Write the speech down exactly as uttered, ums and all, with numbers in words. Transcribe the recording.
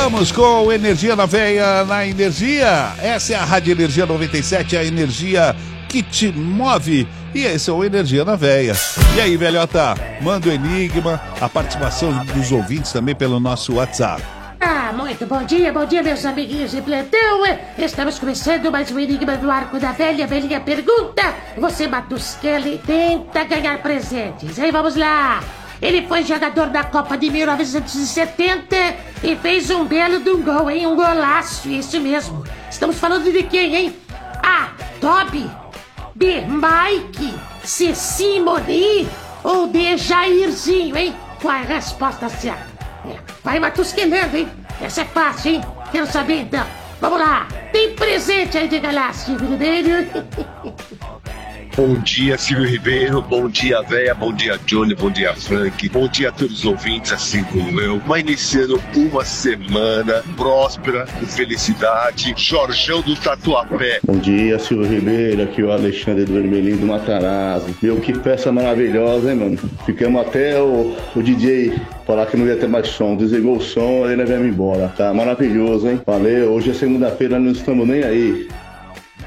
Chegamos com Energia na Veia, na Energia. Essa é a Rádio Energia noventa e sete, a energia que te move. E esse é o Energia na Veia. E aí, velhota, manda o enigma, a participação dos ouvintes também pelo nosso WhatsApp. Ah, muito bom dia, bom dia, meus amiguinhos de plantão. Estamos começando mais um Enigma do Arco da Velha. Velhinha pergunta: você, Matusquele, tenta ganhar presentes. Aí, vamos lá. Ele foi jogador da Copa de mil novecentos e setenta e fez um belo de um gol, hein? Um golaço, isso mesmo. Estamos falando de quem, hein? A. Toby. B. Mike. C. Simone. Ou D. Jairzinho, hein? Qual é a resposta certa? Vai matusquelando, hein? Essa é fácil, hein? Quero saber, então. Vamos lá. Tem presente aí de galáxia, vermelho. Bom dia, Silvio Ribeiro. Bom dia, véia. Bom dia, Johnny. Bom dia, Frank. Bom dia a todos os ouvintes, assim como eu. Mas iniciando uma semana próspera, com felicidade. Jorjão do Tatuapé. Bom dia, Silvio Ribeiro. Aqui é o Alexandre do Vermelhinho do Matarazzo. Meu, que peça maravilhosa, hein, mano? Ficamos até o, o D J falar que não ia ter mais som. Desligou o som, aí nós viemos embora. Tá maravilhoso, hein? Valeu. Hoje é segunda-feira, não estamos nem aí.